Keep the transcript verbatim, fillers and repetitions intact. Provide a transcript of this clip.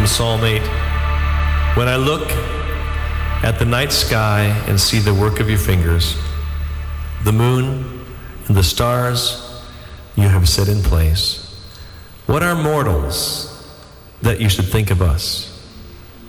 from Psalm eight. When I look at the night sky and see the work of your fingers, the moon and the stars you have set in place, what are mortals that you should think of us?